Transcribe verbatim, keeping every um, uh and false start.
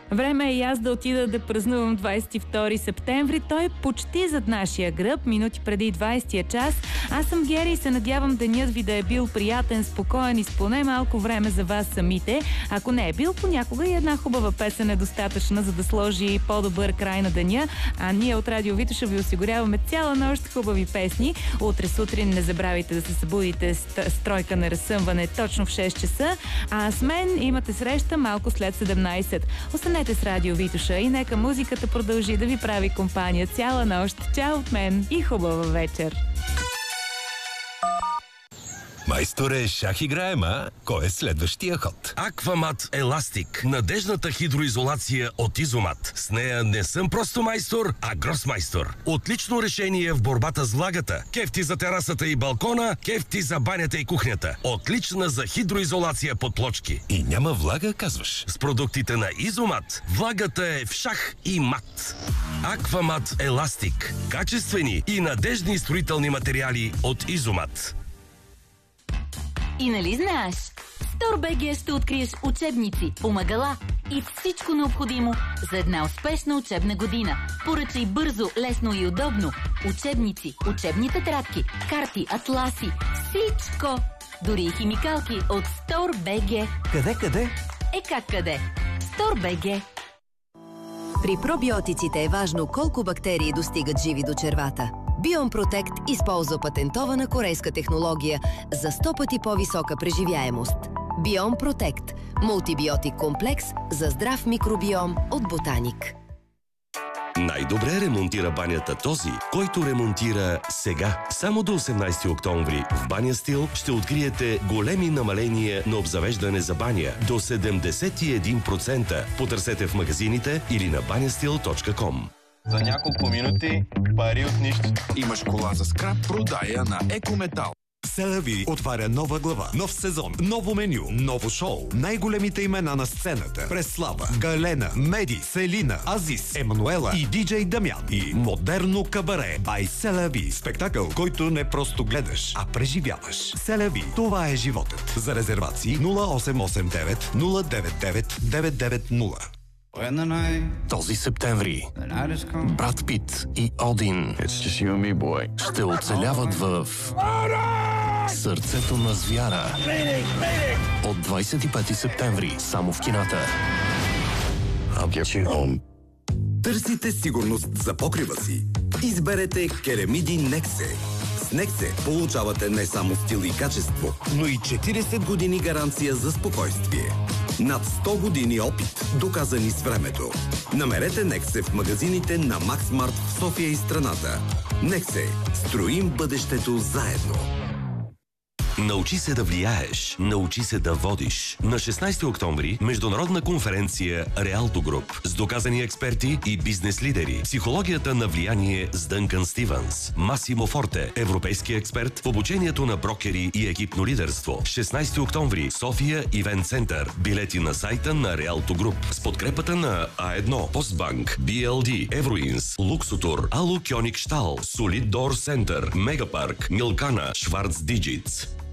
Време е и аз да отида да празнувам двадесет и втори септември. Той е почти зад нашия гръб, минути преди двадесетия час. Аз съм Гери и се надявам денят ви да е бил приятен, спокоен и с поне малко време за вас самите. Ако не е бил, понякога и една хубава песен е достатъчна, за да сложи по-добър край на деня. А ние от Радио Витоша ви осигуряваме цяла нощ хубави песни. Утре сутрин не забравяйте да се събудите с тройка на разсъмване точно в шест часа. А с мен имате среща малко след седемнадесет. Останете с Радио Витоша и нека музиката продължи да ви прави компания цяла нощ. Чао от мен и хубава вечер! Майсторе, шах играем, а? Кой е следващия ход? Аквамат Еластик. Надежната хидроизолация от Изомат. С нея не съм просто майстор, а гросмайстор. Отлично решение в борбата с влагата. Кефти за терасата и балкона, кефти за банята и кухнята. Отлична за хидроизолация под плочки. И няма влага, казваш? С продуктите на Изомат влагата е в шах и мат. Аквамат Еластик. Качествени и надежни строителни материали от Изомат. И нали знаеш? В StoreBG ще откриеш учебници, помагала и всичко необходимо за една успешна учебна година. Поръчай бързо, лесно и удобно. Учебници, учебни тетрадки, карти, атласи, всичко! Дори и химикалки от StoreBG. Къде, къде? Е как къде? StoreBG. При пробиотиците е важно колко бактерии достигат живи до червата. Биом Протект използва патентована корейска технология за сто пъти по-висока преживяемост. Биом Протект – мултибиотик комплекс за здрав микробиом от Ботаник. Най-добре ремонтира банята този, който ремонтира сега. Само до осемнадесети октомври в Баня Стил ще откриете големи намаления на обзавеждане за баня до седемдесет и един процента. Потърсете в магазините или на банястил точка ком. За няколко минути пари от нищо. Имаш кола за скрап, продай я на Екометал. Селави отваря нова глава, нов сезон, ново меню, ново шоу. Най-големите имена на сцената: Преслава, Галена, Меди, Селина, Азис, Емануела и диджей Дамян. И модерно кабаре by Селави. Спектакъл, който не просто гледаш, а преживяваш. Селави, това е животът. За резервации нула осем осем девет нула девет девет девет девет нула. Този септември Брат Пит и Один ще оцеляват в Сърцето на звяра. От двадесет и пети септември само в кината. Търсите сигурност за покрива си? Изберете Керемиди Нексе. С Нексе получавате не само стил и качество, но и четиридесет години гаранция за спокойствие. Над сто години опит, доказани с времето. Намерете Нексе в магазините на Максмарт в София и страната. Нексе. Строим бъдещето заедно. Научи се да влияеш, научи се да водиш. На шестнадесети октомври международна конференция Реалто Груп с доказани експерти и бизнес лидери. Психологията на влияние с Дънкан Стивенс. Масимо Форте, европейски експерт в обучението на брокери и екипно лидерство. шестнадесети октомври, София Ивент Център. Билети на сайта на Реалто Груп с подкрепата на А едно, Постбанк, Би Ел Ди, Евроинс, Луксотур, Алу Кьоник Штал, Солид Дор Център, Мегапарк, Милкана, Шварц Диджитс.